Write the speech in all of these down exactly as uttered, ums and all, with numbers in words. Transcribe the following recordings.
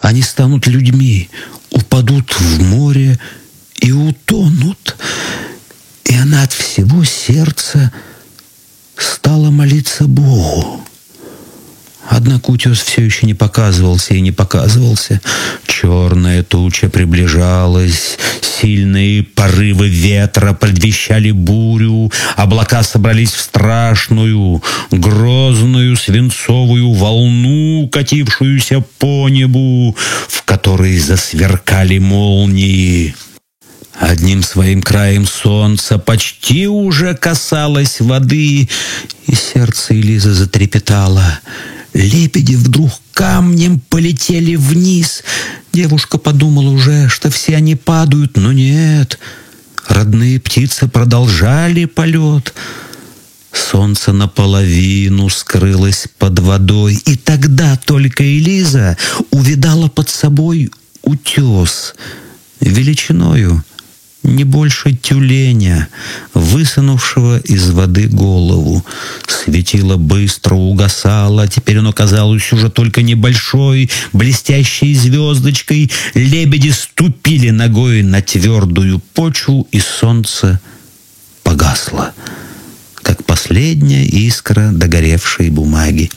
Они станут людьми, упадут в море и утонут. И она от всего сердца стала молиться Богу. Однако утес все еще не показывался и не показывался. Черная туча приближалась, сильные порывы ветра предвещали бурю, облака собрались в страшную, грозную свинцовую волну, катившуюся по небу, в которой засверкали молнии. Одним своим краем солнце почти уже касалось воды, и сердце Элизы затрепетало. Лебеди вдруг камнем полетели вниз. Девушка подумала уже, что все они падают, но нет. Родные птицы продолжали полет. Солнце наполовину скрылось под водой, и тогда только Элиза увидала под собой утес величиною не больше тюленя, высунувшего из воды голову. Светило быстро угасало, теперь оно казалось уже только небольшой, блестящей звездочкой. Лебеди ступили ногой на твердую почву, и солнце погасло, как последняя искра догоревшей бумаги.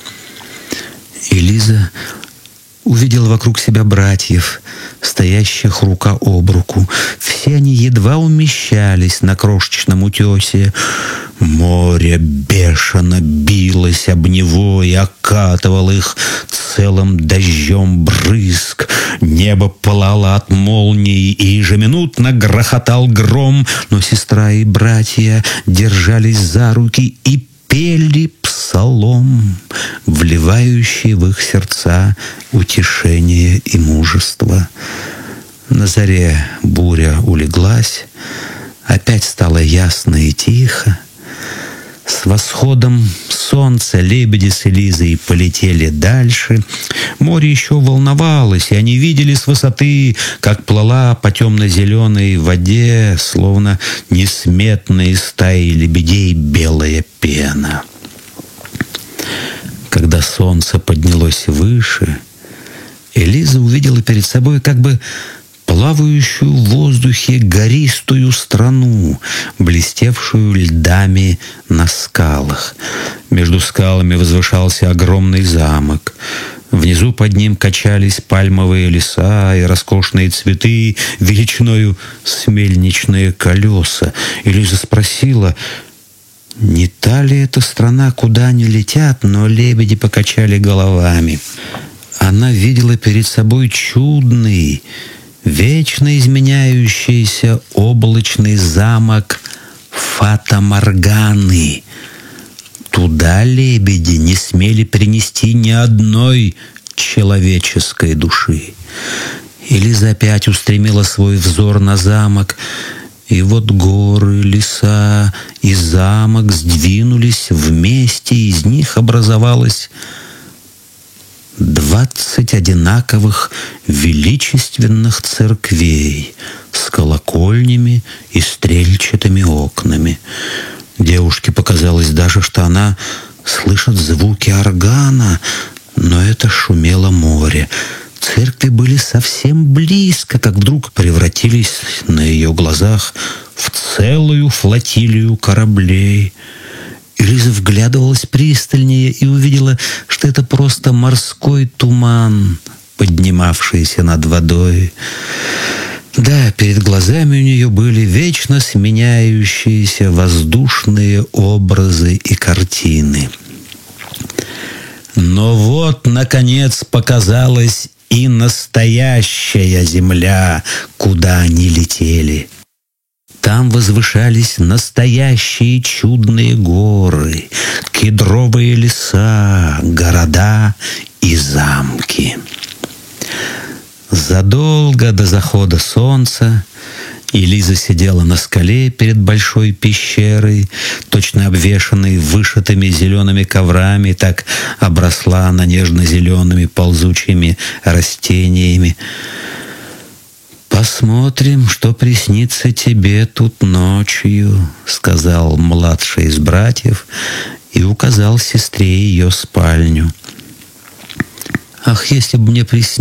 Элиза увидела вокруг себя братьев, стоящих рука об руку. Все они едва умещались на крошечном утесе. Море бешено билось об него и окатывало их целым дождем брызг. Небо пылало от молний, и ежеминутно грохотал гром, но сестра и братья держались за руки и пели псалом, вливающий в их сердца утешение и мужество. На заре буря улеглась, опять стало ясно и тихо. С восходом солнца лебеди с Элизой полетели дальше. Море еще волновалось, и они видели с высоты, как плыла по темно-зеленой воде, словно несметные стаи лебедей, белая пена. Когда солнце поднялось выше, Элиза увидела перед собой как бы плавающую в воздухе гористую страну, блестевшую льдами на скалах. Между скалами возвышался огромный замок. Внизу под ним качались пальмовые леса и роскошные цветы величиною с мельничные колеса. Элиза спросила, не та ли эта страна, куда они летят, но лебеди покачали головами. Она видела перед собой чудный, вечно изменяющийся облачный замок Фата-Морганы. Туда лебеди не смели принести ни одной человеческой души. Элиза опять устремила свой взор на замок, и вот горы, леса и замок сдвинулись вместе, и из них образовалось двадцать одинаковых величественных церквей с колокольнями и стрельчатыми окнами. Девушке показалось даже, что она слышит звуки органа, но это шумело море. Церкви были совсем близко, как вдруг превратились на ее глазах в целую флотилию кораблей. Элиза вглядывалась пристальнее и увидела, что это просто морской туман, поднимавшийся над водой. Да, перед глазами у нее были вечно сменяющиеся воздушные образы и картины. Но вот, наконец, показалась и настоящая земля, куда они летели. Там возвышались настоящие чудные горы, кедровые леса, города и замки. Задолго до захода солнца Элиза сидела на скале перед большой пещерой, точно обвешанной вышитыми зелеными коврами, так обросла она нежно-зелеными ползучими растениями. «Посмотрим, что приснится тебе тут ночью», — сказал младший из братьев и указал сестре ее спальню. «Ах, если бы мне приснилось